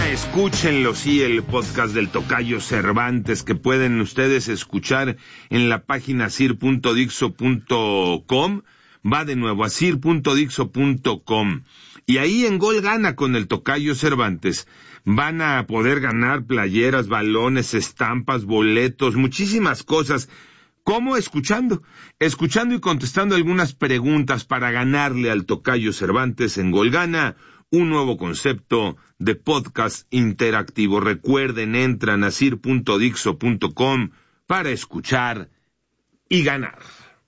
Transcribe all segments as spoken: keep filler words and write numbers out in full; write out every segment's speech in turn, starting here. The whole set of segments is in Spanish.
escúchenlo, sí, el podcast del Tocayo Cervantes, que pueden ustedes escuchar en la página sir punto dixo punto com. Va de nuevo a sir punto dixo punto com. Y ahí en Gol Gana con el Tocayo Cervantes van a poder ganar playeras, balones, estampas, boletos, muchísimas cosas. ¿Cómo? Escuchando. Escuchando y contestando algunas preguntas para ganarle al Tocayo Cervantes en Gol Gana, un nuevo concepto de podcast interactivo. Recuerden, entran a sir punto dixo punto com para escuchar y ganar.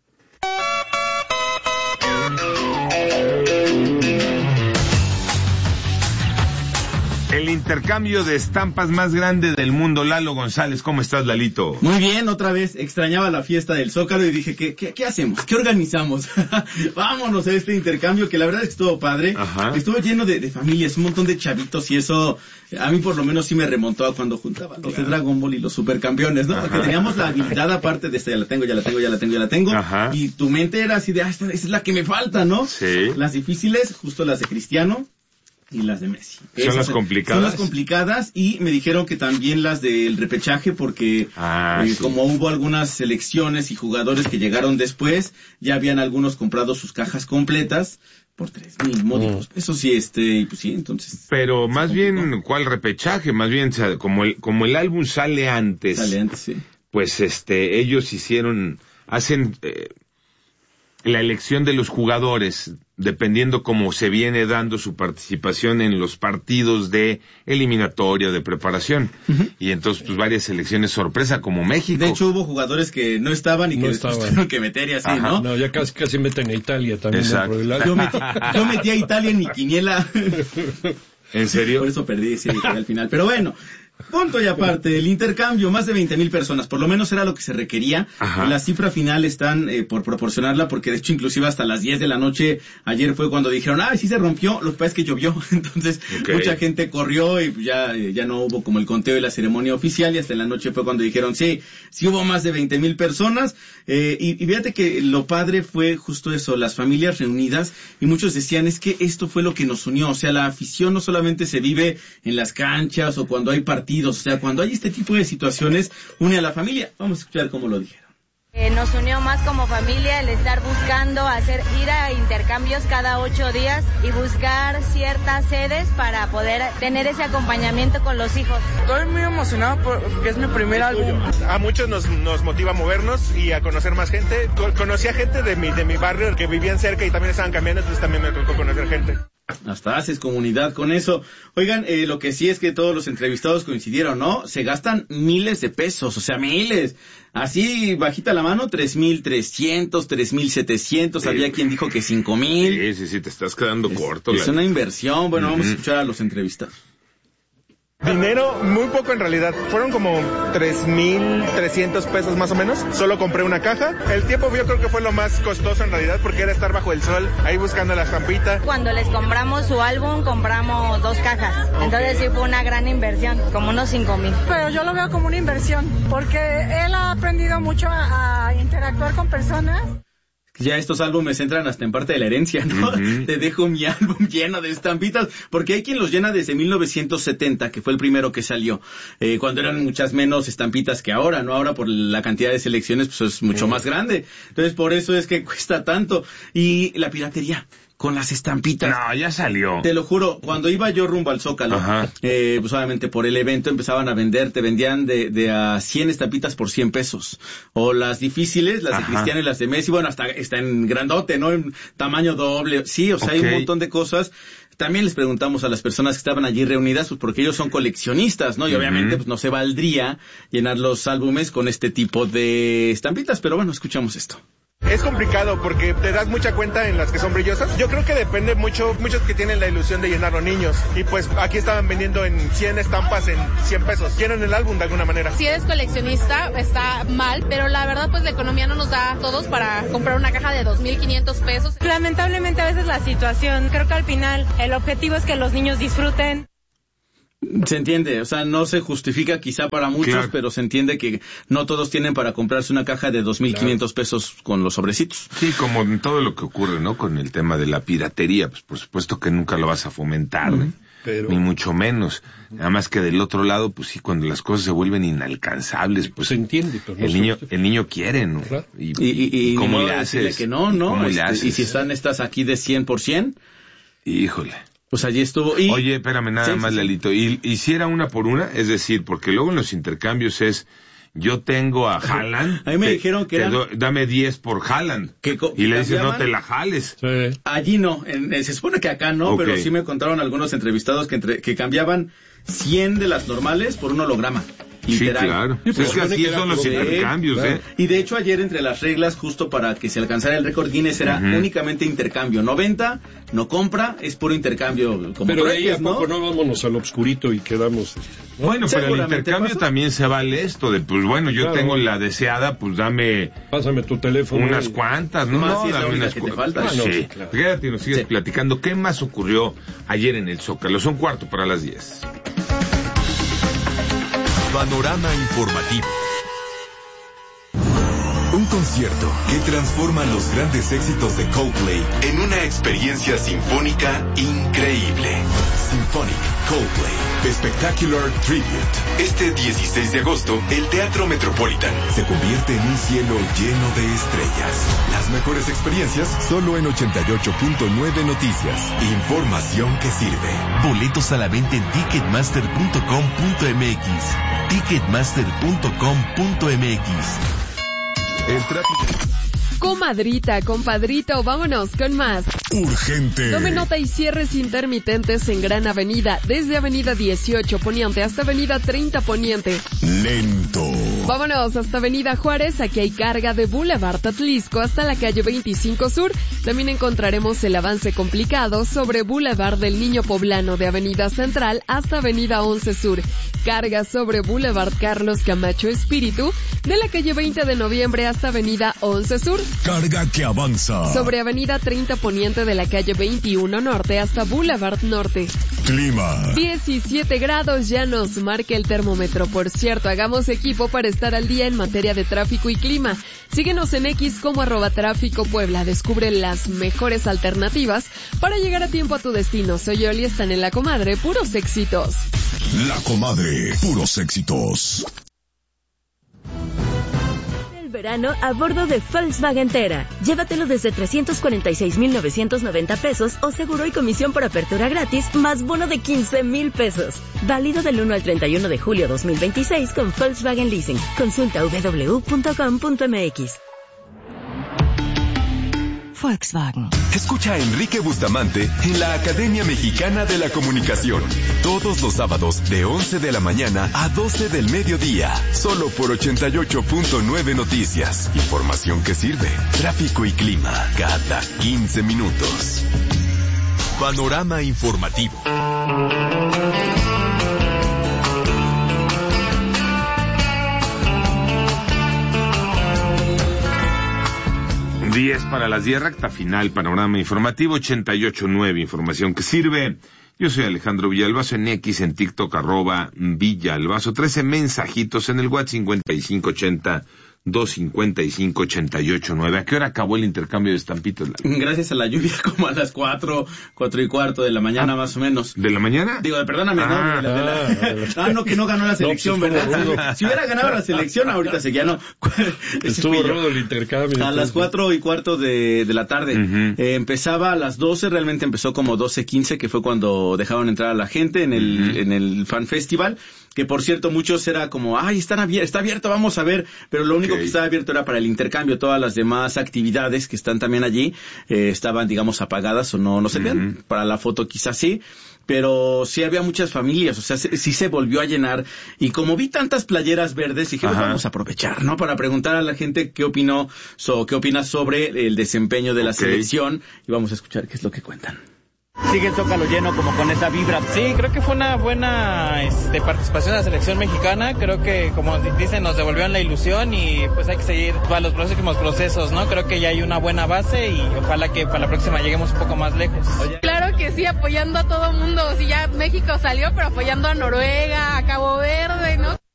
El intercambio de estampas más grande del mundo. Lalo González, ¿cómo estás, Lalito? Muy bien, otra vez extrañaba la fiesta del Zócalo y dije, ¿qué, qué, qué hacemos? ¿Qué organizamos? Vámonos a este intercambio que la verdad es que estuvo padre. Ajá. Estuvo lleno de, de familias, un montón de chavitos y eso a mí por lo menos sí me remontó a cuando juntaban los claro. de Dragon Ball y los supercampeones, ¿no? Ajá. Porque teníamos la habilidad aparte de esta, ya la tengo, ya la tengo, ya la tengo, ya la tengo. Ajá. Y tu mente era así de, ah, esta, esa es la que me falta, ¿no? Sí. Las difíciles, justo las de Cristiano. Y las de Messi. Son Esas las complicadas. Son las complicadas y me dijeron que también las del repechaje porque ah, eh, sí. como hubo algunas selecciones y jugadores que llegaron después, ya habían algunos comprado sus cajas completas por tres mil módicos. Mm. Eso sí, este, pues sí, entonces. Pero más bien, ¿cuál repechaje? Más bien, como el, como el álbum sale antes. Sale antes, sí. Pues este, ellos hicieron, hacen eh, la elección de los jugadores dependiendo cómo se viene dando su participación en los partidos de eliminatoria, de preparación. Uh-huh. Y entonces, pues, varias selecciones sorpresa, como México. De hecho, hubo jugadores que no estaban y que no estaban. Tuvieron que meter y así, Ajá. ¿no? No, ya casi, casi meten a Italia también. Exacto. ¿no? Yo, metí, yo metí a Italia en mi quiniela. ¿En serio? Por eso perdí, sí, al final. Pero bueno, punto y aparte, el intercambio, más de veinte mil personas, por lo menos era lo que se requería. Ajá. La cifra final están eh, por proporcionarla, porque de hecho inclusive hasta las diez de la noche, ayer fue cuando dijeron, ah, sí se rompió, lo que pasa es que llovió, entonces okay. mucha gente corrió y ya eh, ya no hubo como el conteo y la ceremonia oficial, y hasta en la noche fue cuando dijeron, sí, sí hubo más de veinte mil personas, eh, y, y fíjate que lo padre fue justo eso, las familias reunidas, y muchos decían, es que esto fue lo que nos unió, o sea, la afición no solamente se vive en las canchas o cuando hay partidos, o sea, cuando hay este tipo de situaciones, une a la familia. Vamos a escuchar cómo lo dijeron. Eh, nos unió más como familia el estar buscando hacer ir a intercambios cada ocho días y buscar ciertas sedes para poder tener ese acompañamiento con los hijos. Estoy muy emocionado porque es mi primer álbum. A muchos nos, nos motiva a movernos y a conocer más gente. Conocí a gente de mi, de mi barrio que vivían cerca y también estaban cambiando, entonces también me tocó conocer gente. Hasta haces comunidad con eso. Oigan, eh, lo que sí es que todos los entrevistados coincidieron, ¿no? Se gastan miles de pesos, o sea, miles. Así, bajita la mano, tres mil trescientos, tres mil setecientos, sí. Había quien dijo que cinco mil. Sí, sí, sí, te estás quedando es, corto. Es la... una inversión. Bueno, uh-huh. Vamos a escuchar a los entrevistados. Dinero, muy poco en realidad. Fueron como tres mil trescientos pesos más o menos. Solo compré una caja. El tiempo yo creo que fue lo más costoso en realidad porque era estar bajo el sol, ahí buscando la estampita. Cuando les compramos su álbum, compramos dos cajas. Okay. Entonces sí fue una gran inversión, como unos cinco mil. Pero yo lo veo como una inversión porque él ha aprendido mucho a, a interactuar con personas. Ya estos álbumes entran hasta en parte de la herencia, ¿no? Uh-huh. Te dejo mi álbum lleno de estampitas, porque hay quien los llena desde mil novecientos setenta, que fue el primero que salió, eh, cuando eran muchas menos estampitas que ahora, ¿no? Ahora por la cantidad de selecciones, pues es mucho uh-huh. más grande. Entonces por eso es que cuesta tanto. Y la piratería con las estampitas. No, ya salió. Te lo juro, cuando iba yo rumbo al Zócalo, eh, pues obviamente por el evento empezaban a vender, te vendían de, de a cien estampitas por cien pesos. O las difíciles, las Ajá. de Cristiano y las de Messi, bueno, hasta está en grandote, ¿no? En tamaño doble. Sí, o sea, okay. hay un montón de cosas. También les preguntamos a las personas que estaban allí reunidas, pues porque ellos son coleccionistas, ¿no? Y uh-huh. obviamente pues no se valdría llenar los álbumes con este tipo de estampitas, pero bueno, escuchamos esto. Es complicado porque te das mucha cuenta en las que son brillosas. Yo creo que depende mucho, muchos que tienen la ilusión de llenar los niños. Y pues aquí estaban vendiendo en cien estampas en cien pesos. Llenan el álbum de alguna manera. Si eres coleccionista, está mal, pero la verdad pues la economía no nos da a todos para comprar una caja de dos mil quinientos pesos. Lamentablemente a veces la situación, creo que al final el objetivo es que los niños disfruten. Se entiende, o sea, no se justifica quizá para muchos, claro. pero se entiende que no todos tienen para comprarse una caja de dos mil quinientos claro. pesos con los sobrecitos. Sí, como en todo lo que ocurre, ¿no? Con el tema de la piratería, pues por supuesto que nunca lo vas a fomentar, ¿no? Uh-huh. Pero... ni mucho menos. Nada más que del otro lado, pues sí, cuando las cosas se vuelven inalcanzables, pues se entiende, pero no el niño, el niño quiere, ¿no? Claro. Y, y, y, y ¿cómo ni le modo decirle haces? que no, ¿no? ¿Cómo le Este, haces? y si están estas aquí de cien por ciento, Híjole. pues allí estuvo. Y... Oye, espérame nada Sí, más, sí, sí. Lalito. ¿Y, y si era una por una? Es decir, porque luego en los intercambios es, yo tengo a Haaland. A mí me te- dijeron que te eran- do- dame diez por Haaland. Que co- Y le dices, no cambiaban. te la jales. Sí. Allí no, en- eh, se supone que acá no, Ok. pero sí me contaron algunos entrevistados que, entre- que cambiaban cien de las normales por un holograma. Sí, Literal. claro. Sí, Es pues, que supone así que era son los puro- intercambios, claro. ¿eh? Y de hecho ayer entre las reglas, justo para que se alcanzara el récord Guinness, era Ujú. únicamente intercambio. No venta, no compra, es puro intercambio. Como Pero de ahí a reyes, ¿no? poco no vámonos al obscurito y quedamos... ¿no? Bueno, pero el Seguramente intercambio pasa. también se vale esto de, pues bueno, yo Claro. tengo la deseada, pues dame Pásame tu teléfono. unas y- cuantas, ¿no? Más No, si es la dame única unas que te cu- falta. Pues Ah, no, sí. sí, claro. Quédate y nos sigues Sí. platicando. ¿Qué más ocurrió ayer en el Zócalo? Son cuarto para las diez. Panorama informativo. Un concierto que transforma los grandes éxitos de Coldplay en una experiencia sinfónica increíble. Symphonic Coldplay Spectacular Tribute. Este dieciséis de agosto, el Teatro Metropolitan se convierte en un cielo lleno de estrellas. Las mejores experiencias solo en ochenta y ocho punto nueve Noticias. Información que sirve. Boletos a la venta en ticketmaster punto com punto m x. ticketmaster punto com punto m x. El tráfico. Comadrita, compadrito, vámonos con más. Urgente. Tome nota y cierres intermitentes en Gran Avenida, desde Avenida dieciocho Poniente hasta Avenida treinta Poniente. Lento. Vámonos hasta Avenida Juárez, aquí hay carga de Boulevard Atlisco hasta la calle veinticinco Sur. También encontraremos el avance complicado sobre Boulevard del Niño Poblano de Avenida Central hasta Avenida once Sur. Carga sobre Boulevard Carlos Camacho Espíritu de la calle veinte de noviembre hasta Avenida once Sur. Carga que avanza. Sobre Avenida treinta Poniente de la calle veintiuno Norte hasta Boulevard Norte. Clima. diecisiete grados ya nos marca el termómetro. Por cierto, hagamos equipo para estar al día en materia de tráfico y clima. Síguenos en X como arroba tráfico Puebla. Descubre las mejores alternativas para llegar a tiempo a tu destino. Soy Oli, están en La Comadre, puros éxitos. La Comadre, puros éxitos. Verano a bordo de Volkswagen Tera. Llévatelo desde trescientos cuarenta y seis mil novecientos noventa pesos o seguro y comisión por apertura gratis más bono de quince mil pesos. Válido del uno al treinta y uno de julio dos mil veintiséis con Volkswagen Leasing. Consulta doble u doble u doble u punto com punto m x. Volkswagen. Escucha a Enrique Bustamante en la Academia Mexicana de la Comunicación. Todos los sábados de once de la mañana a doce del mediodía. Solo por ochenta y ocho punto nueve Noticias. Información que sirve. Tráfico y clima cada quince minutos. Panorama informativo. diez para las diez, recta final, panorama informativo, ochenta y ocho punto nueve, información que sirve. Yo soy Alejandro Villalbazo, en X, en TikTok, arroba Villalbazo. trece mensajitos en el WhatsApp, cincuenta y cinco ochenta, doscientos cincuenta y cinco, ochenta y ocho nueve. ¿A qué hora acabó el intercambio de estampitas? Gracias a la lluvia, como a las cuatro, cuatro y cuarto de la mañana, Ah, más o menos. ¿De la mañana? Digo, perdóname, Ah, no. De la, de la... ah, ah, no, que no ganó la selección, pues, estuvo ¿verdad? rudo. Si hubiera ganado la selección, ahorita seguía, no. Estuvo Ese fui yo. rudo el intercambio. A las entonces. cuatro y cuarto de, de la tarde. Ujú. Eh, empezaba a las doce, realmente empezó como doce quince, que fue cuando dejaron entrar a la gente en el, Ujú. en el Fan Festival. Que por cierto, muchos era como, ay, están abier- está abierto, vamos a ver. Pero lo único Ok. que estaba abierto era para el intercambio. Todas las demás actividades que están también allí eh, estaban, digamos, apagadas o no, no se veían. Ujú. Para la foto quizás sí. Pero sí había muchas familias, o sea, sí, sí se volvió a llenar. Y como vi tantas playeras verdes, dije, pues Ajá. vamos a aprovechar, ¿no? Para preguntar a la gente qué opinó, so, qué opina sobre el desempeño de la Ok. selección. Y vamos a escuchar qué es lo que cuentan. Sigue el Zócalo lleno como con esa vibra. Sí, creo que fue una buena este, participación de la selección mexicana. Creo que, como dicen, nos devolvieron la ilusión y pues hay que seguir para los próximos procesos, ¿no? Creo que ya hay una buena base y ojalá que para la próxima lleguemos un poco más lejos. Claro que sí, apoyando a todo mundo. Si ya México salió, pero apoyando a Noruega, a Cabo Verde, ¿no?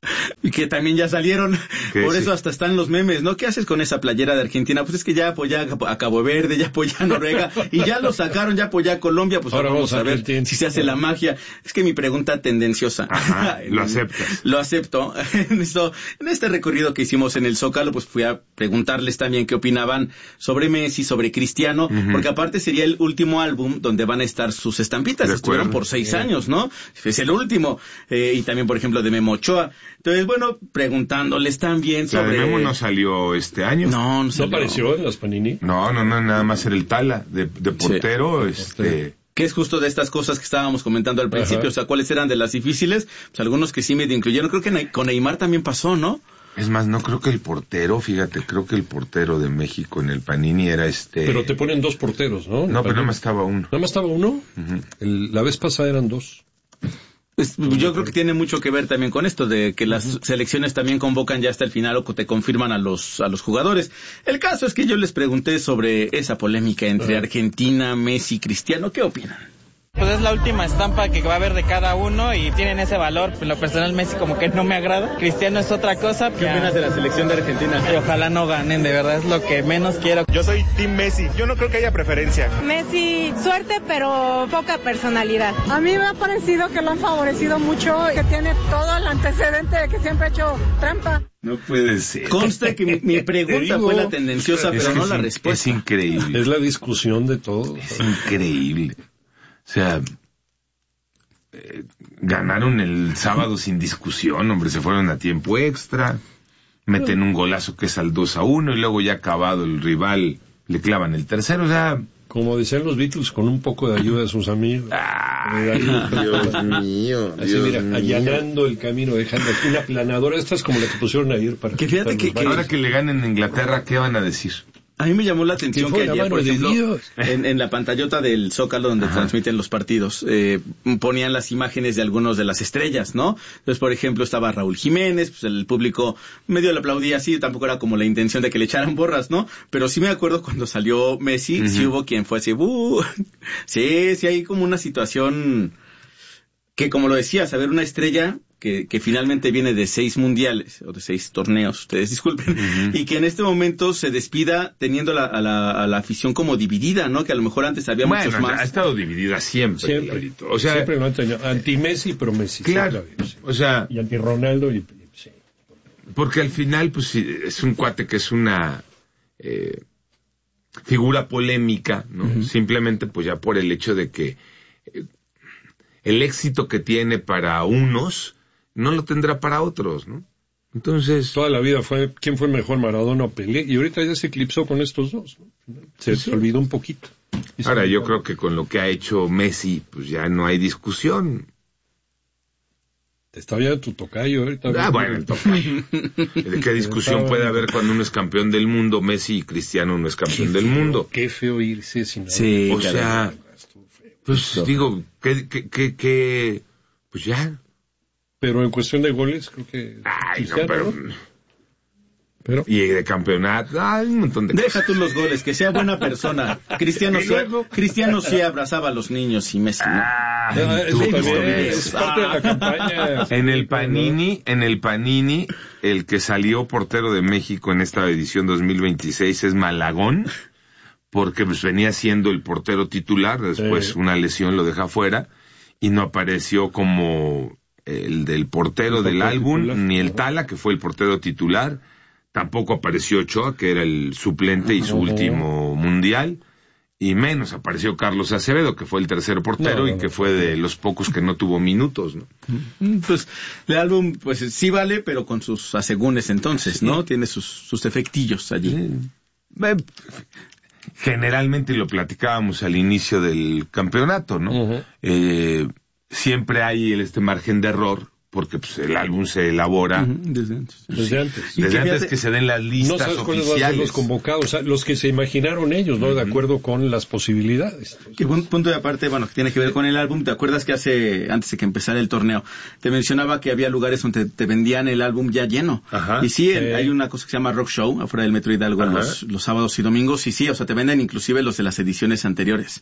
Y que también ya salieron, por sí. eso hasta están los memes, ¿no? ¿Qué haces con esa playera de Argentina? Pues es que ya apoyé a Cabo Verde, ya apoyé a Noruega, y ya lo sacaron, ya apoyé a Colombia, pues ahora vamos a ver si se hace la magia. Es que mi pregunta tendenciosa. Ajá, lo aceptas. Lo acepto. En, esto, en este recorrido que hicimos en el Zócalo, pues fui a preguntarles también qué opinaban sobre Messi, sobre Cristiano, uh-huh. porque aparte sería el último álbum donde van a estar sus estampitas. Estuvieron por seis yeah. años, ¿no? Es el último. Eh, y también, por ejemplo, de Memo Ochoa. Entonces, bueno, preguntándoles también sobre... La de Memo no salió este año. No, no, ¿No apareció en las Panini? No, no, no, nada más era el Tala, de, de portero, sí. este... Que es justo de estas cosas que estábamos comentando al principio, Ajá. o sea, cuáles eran de las difíciles, pues algunos que sí me incluyeron. Creo que con Neymar también pasó, ¿no? Es más, no creo que el portero, fíjate, creo que el portero de México en el Panini era este... Pero te ponen dos porteros, ¿no? No, pero nada más estaba uno. ¿Nada más estaba uno? Uh-huh. El, la vez pasada eran dos. Pues, yo creo que tiene mucho que ver también con esto de que las uh-huh. selecciones también convocan ya hasta el final o que te confirman a los a los jugadores. El caso es que yo les pregunté sobre esa polémica entre uh-huh. Argentina, Messi y Cristiano. ¿Qué opinan? Pues es la última estampa que va a haber de cada uno y tienen ese valor. En lo personal Messi como que no me agrada. Cristiano es otra cosa. ¿Qué ya... opinas de la selección de Argentina? Y ojalá no ganen, de verdad es lo que menos quiero. Yo soy Team Messi. Yo no creo que haya preferencia. Messi, suerte pero poca personalidad. A mí me ha parecido que lo han favorecido mucho, que tiene todo el antecedente de que siempre ha hecho trampa. No puede ser. Consta que mi, mi pregunta digo, fue la tendenciosa, pero no es, la respuesta. Es increíble. Es la discusión de todos. Es increíble. O sea, eh, ganaron el sábado sin discusión, hombre, se fueron a tiempo extra, meten un golazo que es al dos a uno y luego ya acabado el rival le clavan el tercero, o sea... Como decían los Beatles, con un poco de ayuda de sus amigos. Ay, Dios mío. Así Dios mira, mío. allanando el camino, dejando aquí una planadora. Esta es como la que pusieron ayer para... Que fíjate que, que ahora que le ganen a Inglaterra, ¿qué van a decir? A mí me llamó la atención que ayer, por ejemplo, en, en la pantallota del Zócalo donde Ajá. transmiten los partidos, eh, ponían las imágenes de algunos de las estrellas, ¿no? Entonces, por ejemplo, estaba Raúl Jiménez, pues el público medio le aplaudía así, tampoco era como la intención de que le echaran borras, ¿no? Pero sí me acuerdo cuando salió Messi, uh-huh. sí hubo quien fue así, ¡buh! Sí, sí hay como una situación que, como lo decías, a ver, una estrella... Que, que finalmente viene de seis mundiales, o de seis torneos, ustedes disculpen, uh-huh. y que en este momento se despida teniendo la, a, la, a la afición como dividida, ¿no? Que a lo mejor antes había bueno, muchos más. Ha estado dividida siempre. Siempre. O sea, siempre lo han tenido. Anti-Messi, pro Messi. Claro. Sí. O sea. Y anti-Ronaldo y, sí. Porque al final, pues, es un cuate que es una eh, figura polémica, ¿no? Uh-huh. Simplemente, pues, ya por el hecho de que eh, el éxito que tiene para unos no lo tendrá para otros, ¿no? Entonces... Toda la vida fue, ¿quién fue el mejor, Maradona o Pelé? Y ahorita ya se eclipsó con estos dos, ¿no? Se sí. olvidó un poquito. Ahora, yo creo que con lo que ha hecho Messi, pues ya no hay discusión. Te está viendo tu tocayo ahorita. Ah, bueno, el tocayo. ¿De qué discusión puede haber cuando uno es campeón del mundo? Messi y Cristiano no es campeón del mundo. Qué feo irse sin sí, o sea, pues digo, que, que, que, que, pues ya... Pero en cuestión de goles, creo que... Ay, no, pero... ¿no? pero... Y de campeonato, hay un montón de Deja cosas. tú los goles, que sea buena persona. Cristiano sí, Cristiano sí abrazaba a los niños y Messi, ¿no? Ay, tú, es, es parte de la campaña. En el Panini, en el Panini, el que salió portero de México en esta edición dos mil veintiséis es Malagón, porque pues venía siendo el portero titular, después sí. una lesión lo deja fuera, y no apareció como... el del portero el del álbum, titular. Ni el Tala, que fue el portero titular, tampoco apareció Ochoa, que era el suplente y su uh-huh. último mundial, y menos apareció Carlos Acevedo, que fue el tercer portero no, y que fue de los pocos que no tuvo minutos, ¿no? Pues el álbum, pues sí vale, pero con sus asegúnes entonces, ¿no? Sí. Tiene sus, sus efectillos allí. Sí. Generalmente lo platicábamos al inicio del campeonato, ¿no? Uh-huh. Eh... Siempre hay el, este margen de error, porque pues, el álbum se elabora uh-huh, desde antes. Desde antes. Desde que antes fíjate, que se den las listas no sabes oficiales. Van a ser los convocados, o sea, los que se imaginaron ellos, ¿no? Uh-huh. De acuerdo con las posibilidades. Que un punto de aparte, bueno, que tiene que ver con el álbum. ¿Te acuerdas que hace, antes de que empezara el torneo, te mencionaba que había lugares donde te vendían el álbum ya lleno? Ajá. Y sí, eh. hay una cosa que se llama Rock Show, afuera del Metro Hidalgo, los, los sábados y domingos, y sí, o sea, te venden inclusive los de las ediciones anteriores.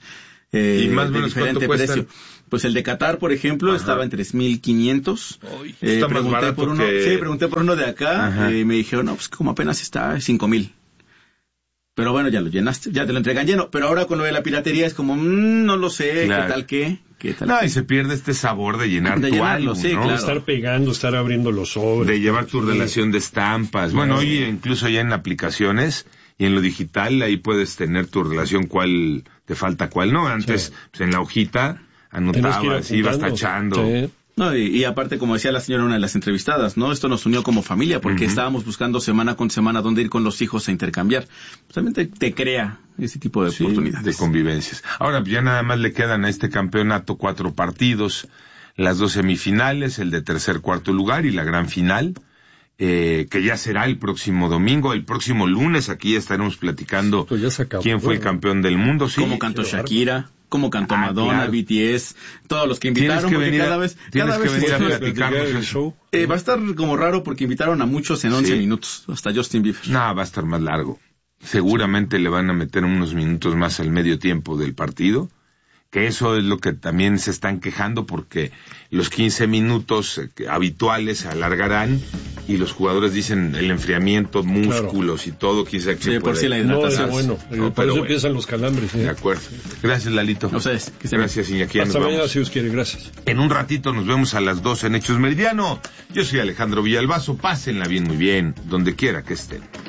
Eh, ¿Y más o de menos cuánto diferente cuestan? precio. Pues el de Qatar, por ejemplo, Ajá. estaba en tres mil quinientos. Eh, está más barato por uno, que... Sí, pregunté por uno de acá y eh, me dijeron, no, pues como apenas está, cinco mil. Pero bueno, ya lo llenaste, ya te lo entregan lleno. Pero ahora con lo de la piratería es como, mmm, no lo sé, claro. ¿Qué tal qué? ¿Qué tal no, qué? y se pierde este sabor de llenar de tu llenarlo, álbum, sí, ¿no? claro. Estar pegando, estar abriendo los sobres. De llevar tu relación de estampas. Sí. Bueno, hoy incluso ya en aplicaciones y en lo digital, ahí puedes tener tu relación, cuál te falta, cuál no. Antes, sí. pues en la hojita anotabas, ibas tachando. Sí. No, y, y aparte, como decía la señora en una de las entrevistadas, ¿no? Esto nos unió como familia, porque uh-huh. estábamos buscando semana con semana dónde ir con los hijos a intercambiar. Pues también te, te crea ese tipo de sí, oportunidades. De convivencias. Ahora, ya nada más le quedan a este campeonato cuatro partidos, las dos semifinales, el de tercer, cuarto lugar y la gran final, eh, que ya será el próximo domingo, el próximo lunes, aquí ya estaremos platicando pues ya se acabó, quién fue el campeón del mundo, sí. Cómo cantó Shakira. Como cantó ah, Madonna, claro. B T S, todos los que invitaron, que porque venir, cada vez, tienes cada que vez venir es a platicarnos el show. Eh, va a estar como raro porque invitaron a muchos en once sí. minutos, hasta Justin Bieber. No, va a estar más largo. Seguramente sí. le van a meter unos minutos más al medio tiempo del partido, que eso es lo que también se están quejando porque los quince minutos habituales se alargarán y los jugadores dicen el enfriamiento, músculos claro. y todo, quizá que sí, por si la hidratación. No, bueno, no, por eso bueno. empiezan los calambres. ¿sí? De acuerdo. Gracias, Lalito. No sé, que se gracias, Iñaki. Hasta mañana, si Dios quiere, gracias. En un ratito nos vemos a las doce en Hechos Meridiano. Yo soy Alejandro Villalbazo. Pásenla bien, muy bien, donde quiera que estén.